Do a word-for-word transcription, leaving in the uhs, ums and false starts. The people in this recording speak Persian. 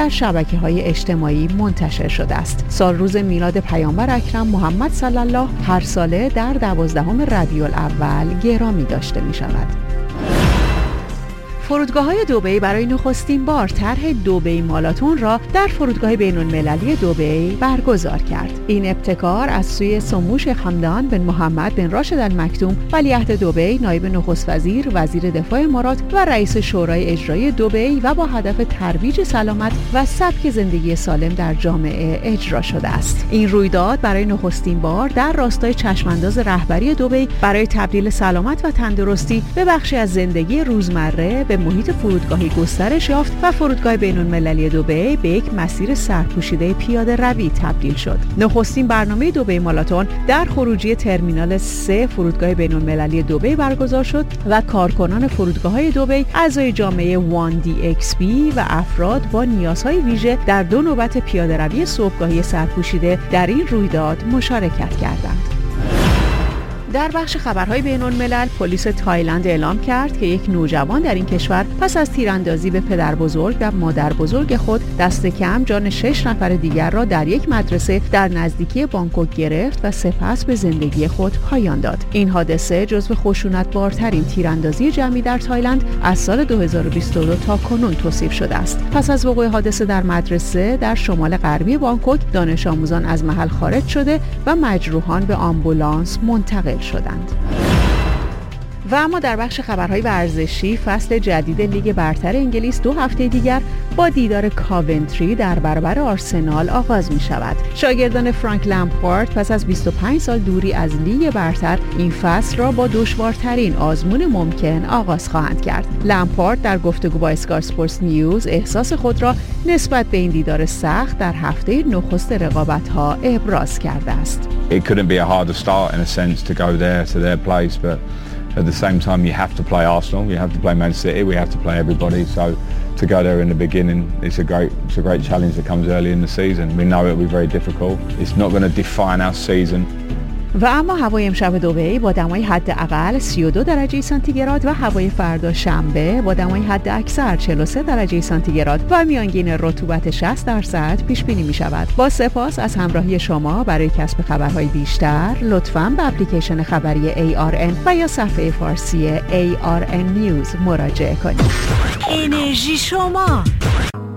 در شبکه‌های اجتماعی منتشر شده است. سال روز میلاد پیامبر اکرم محمد صلی الله هر ساله در دوازدهم ربیع الاول گرامی داشته می‌شود. فرودگاه‌های دبی برای نخستین بار طرح دبی مالاتون را در فرودگاه بین‌المللی دبی برگزار کرد. این ابتکار از سوی سمو شیخ حمدان بن محمد بن راشد المکتوم ولیعهد دبی، نایب نخست وزیر، وزیر دفاع امارات و رئیس شورای اجرایی دبی و با هدف ترویج سلامت و سبک زندگی سالم در جامعه اجرا شده است. این رویداد برای نخستین بار در راستای چشمانداز رهبری دبی برای تبدیل سلامت و تندرستی به بخشی از زندگی روزمره به محیط فرودگاهی گسترش یافت و فرودگاه بین‌المللی دبی به یک مسیر سرپوشیده پیاده روی تبدیل شد. نخستین برنامه دبی مالاتون در خروجی ترمینال سه فرودگاه بین‌المللی دبی برگزار شد و کارکنان فرودگاه‌های دبی، اعضای جامعه وان دی ایکس بی و افراد با نیازهای ویژه در دو نوبت پیاده روی صبحگاهی سرپوشیده در این رویداد مشارکت کردند. در بخش خبرهای بین‌الملل، پلیس تایلند اعلام کرد که یک نوجوان در این کشور پس از تیراندازی به پدر بزرگ و مادر بزرگ خود دست کم جان شش نفر دیگر را در یک مدرسه در نزدیکی بانکوک گرفت و سپس به زندگی خود پایان داد. این حادثه جزو خشونت‌بارترین تیراندازی جمعی در تایلند از سال دو هزار و بیست و دو تا کنون توصیف شده است. پس از وقوع حادثه در مدرسه در شمال غربی بانکوک، دانش آموزان از محل خارج شده و مجروحان به آمبولانس منتقل شدند. و اما در بخش خبرهای ورزشی، فصل جدید لیگ برتر انگلیس دو هفته دیگر با دیدار کاونتری در برابر آرسنال آغاز می شود. شاگردان فرانک لمپارد پس از بیست و پنج سال دوری از لیگ برتر این فصل را با دشوارترین آزمون ممکن آغاز خواهند کرد. لمپارد در گفتگو با اسکای اسپورتس نیوز احساس خود را نسبت به این دیدار سخت در هفته نخست رقابت‌ها ابراز کرده است. It couldn't be a harder start in a sense to go there to their place, but at the same time, you have to play Arsenal, you have to play Man City, we have to play everybody. So to go there in the beginning, it's a great, it's a great challenge that comes early in the season. We know it will be very difficult. It's not going to define our season. و اما هوای امشب دبی با دمای حداقل سی و دو درجه سانتیگراد و هوای فردا شنبه با دمای حداکثر چهل و سه درجه سانتیگراد و میانگین رطوبت شصت درصد پیش بینی می شود. با سپاس از همراهی شما. برای کسب خبرهای بیشتر لطفاً به اپلیکیشن خبری ای آر ان و یا صفحه فارسی ای آر ان نیوز مراجعه کنید. انرژی شما